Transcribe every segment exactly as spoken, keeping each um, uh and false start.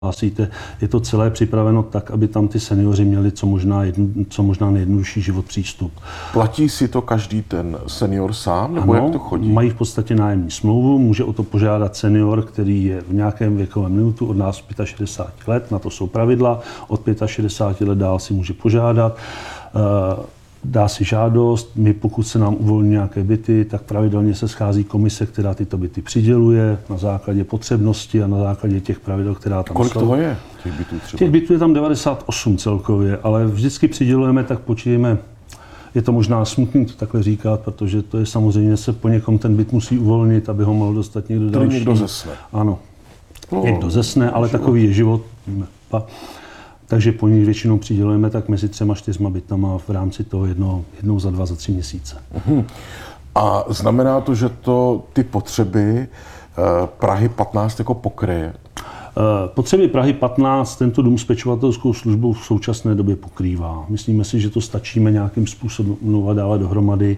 hlásíte, je to celé připraveno tak, aby tam ty seniori měli co možná, jedno, co možná nejjednodušší život přístup. Platí si to každý ten senior sám, nebo ano, jak to chodí? Mají v podstatě nájemní smlouvu, může o to požádat senior, který je v nějakém věkovém limitu od nás šedesáti pěti let, na to jsou pravidla, od šedesáti pěti let dál si může požádat. Dá si žádost, my pokud se nám uvolní nějaké byty, tak pravidelně se schází komise, která tyto byty přiděluje na základě potřebnosti a na základě těch pravidel, která tam Kolik jsou. toho je, těch bytů třeba? Těch bytů je tam devadesát osm celkově, ale vždycky přidělujeme, tak počítejme, je to možná smutný to takhle říkat, protože to je samozřejmě, se po někom ten byt musí uvolnit, aby ho mohl dostat někdo Který další. někdo zesne. Ano, No, někdo zesne, ale život. takový je život. Takže po nich většinou přidělujeme tak mezi třema, čtyřma bytama v rámci toho jedno, jednou za dva, za tři měsíce. Uhum. A znamená to, že to ty potřeby eh, Prahy patnáct jako pokryje? Potřeby Prahy patnáct tento dům s pečovatelskou službou v současné době pokrývá. Myslíme si, že to stačíme nějakým způsobem mluvat dále dohromady.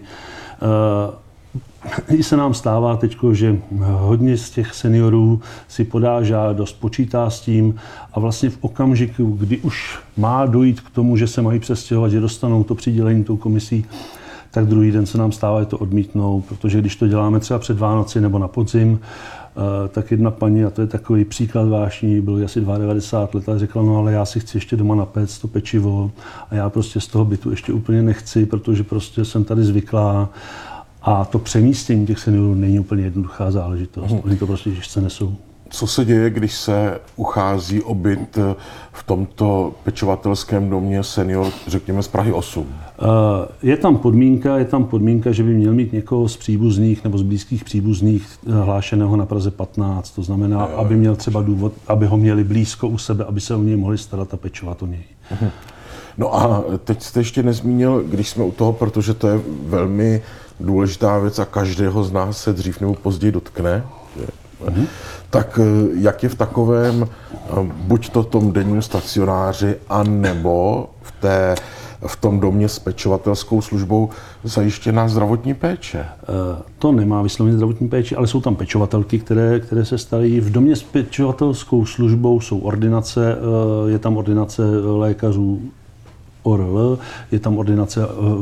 I se nám stává teď, že hodně z těch seniorů si podá žádost, počítá s tím a vlastně v okamžiku, kdy už má dojít k tomu, že se mají přestěhovat, že dostanou to přidělení tou komisí, tak druhý den se nám stává, že to odmítnou, protože když to děláme třeba před Vánoci nebo na podzim, tak jedna paní, a to je takový příklad vášní, bylo asi devadesát dva let a řekla, no ale já si chci ještě doma napéct to pečivo a já prostě z toho bytu ještě úplně nechci, protože prostě jsem tady zvyklá. A to přemístění těch seniorů není úplně jednoduchá záležitost. Hmm. Oni to prostě těžce nesou. Co se děje, když se uchází o byt v tomto pečovatelském domě senior, řekněme z Prahy osm? Je tam podmínka, je tam podmínka, že by měl mít někoho z příbuzných nebo z blízkých příbuzných hlášeného na Praze patnáct. To znamená, jo, aby měl třeba důvod, aby ho měli blízko u sebe, aby se o něj mohli starat a pečovat o něj. Hmm. No a teď jste ještě nezmínil, když jsme u toho, protože to je velmi důležitá věc a každého z nás se dřív nebo později dotkne, mm-hmm. tak jak je v takovém, buď to tom denním stacionáři, anebo v, té, v tom domě s pečovatelskou službou zajištěná zdravotní péče? To nemá vysloveně zdravotní péči, ale jsou tam pečovatelky, které, které se starají. V domě s pečovatelskou službou jsou ordinace, je tam ordinace lékařů O R L, je tam ordinace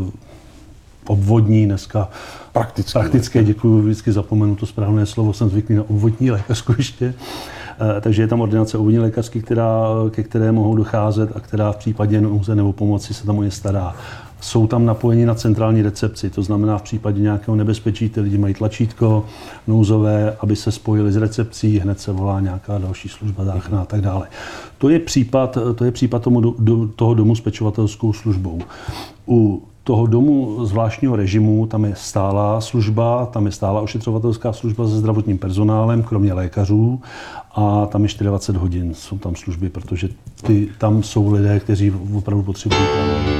obvodní dneska. Praktické. Praktické, děkuji, vždycky zapomenu to správné slovo, jsem zvyklý na obvodní lékařku ještě. Takže je tam ordinace obvodní lékařky, která, ke které mohou docházet a která v případě nouze nebo pomoci se tam o ně stará. Jsou tam napojeni na centrální recepci, to znamená v případě nějakého nebezpečí, ty lidi mají tlačítko nouzové, aby se spojili s recepcí, hned se volá nějaká další služba, záchrana a tak dále. To je případ, to je případ tomu, do, toho domu s pečovatelskou službou. U toho domu zvláštního režimu, tam je stálá služba, tam je stálá ošetřovatelská služba se zdravotním personálem, kromě lékařů, a tam je dvacet čtyři hodin jsou tam služby, protože ty, tam jsou lidé, kteří opravdu potřebují právo.